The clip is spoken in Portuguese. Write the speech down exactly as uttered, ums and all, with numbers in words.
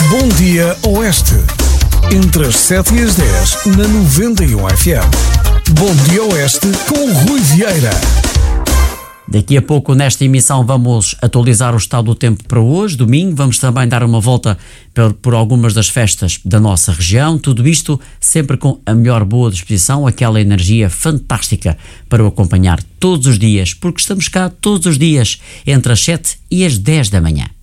Bom Dia Oeste. Entre as sete e as dez, na noventa e um F M. Bom Dia Oeste com Rui Vieira. Daqui a pouco, nesta emissão, vamos atualizar o estado do tempo para hoje, domingo. Vamos também dar uma volta por, por algumas das festas da nossa região. Tudo isto sempre com a melhor boa disposição, aquela energia fantástica para o acompanhar todos os dias, porque estamos cá todos os dias, entre as sete e as dez da manhã.